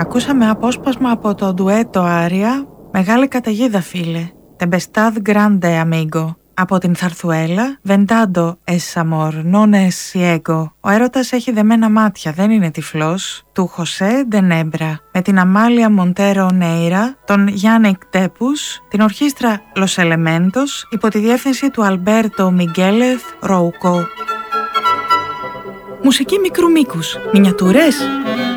Ακούσαμε απόσπασμα από το ντουέτο άρια «Μεγάλη καταιγίδα φίλε», «Tempestad grande amigo», από την Θαρθουέλα «Ventando es amor, non es ciego». Ο έρωτας έχει δεμένα μάτια, δεν είναι τυφλός, του Χωσέ Ντενέμπρα, με την Αμάλια Μοντέρο Νέιρα, τον Γιάννικ Τέπους, την ορχήστρα Los Elementos, υπό τη διεύθυνση του Αλμπέρτο Μιγκέλεθ Ροουκό. Μουσική μικρού μήκους, μινιατούρες.